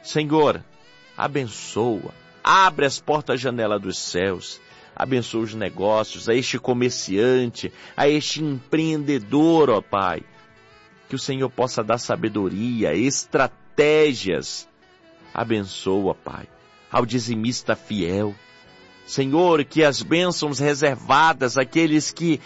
Senhor, abençoa, abre as portas-janela dos céus, abençoa os negócios, a este comerciante, a este empreendedor, ó Pai. Que o Senhor possa dar sabedoria, estratégias. Abençoa, Pai, ao dizimista fiel. Senhor, que as bênçãos reservadas àqueles que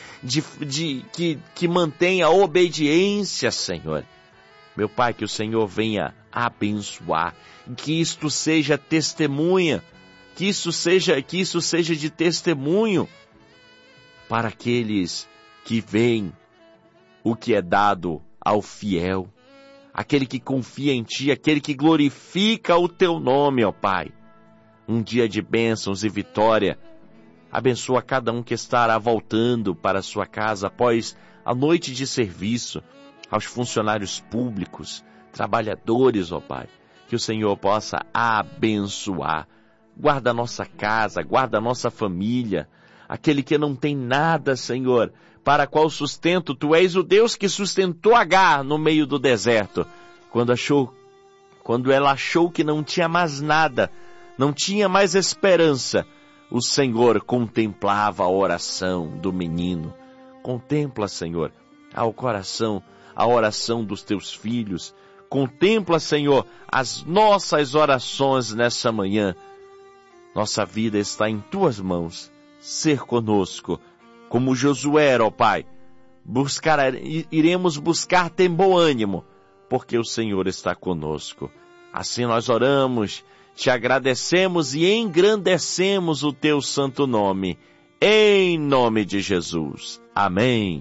mantêm a obediência, Senhor. Meu Pai, que o Senhor venha abençoar, que isto seja testemunha, que isso seja de testemunho para aqueles que veem o que é dado ao fiel, aquele que confia em Ti, aquele que glorifica o Teu nome, ó Pai. Um dia de bênçãos e vitória. Abençoa cada um que estará voltando para a sua casa após a noite de serviço, aos funcionários públicos, trabalhadores, ó Pai. Que o Senhor possa abençoar. Guarda a nossa casa, guarda a nossa família. Aquele que não tem nada, Senhor, para qual sustento? Tu és o Deus que sustentou Agar no meio do deserto. Quando ela achou que não tinha mais nada, não tinha mais esperança, o Senhor contemplava a oração do menino. Contempla, Senhor, a oração dos teus filhos. Contempla, Senhor, as nossas orações nessa manhã. Nossa vida está em tuas mãos. Ser conosco, como Josué, ó Pai. Iremos buscar ter bom ânimo, porque o Senhor está conosco. Assim nós oramos, te agradecemos e engrandecemos o teu santo nome. Em nome de Jesus. Amém.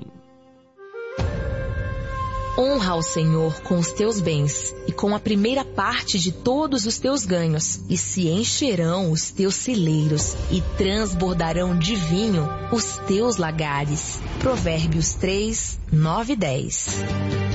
Honra ao Senhor com os teus bens e com a primeira parte de todos os teus ganhos, e se encherão os teus celeiros e transbordarão de vinho os teus lagares. Provérbios 3, 9 e 10.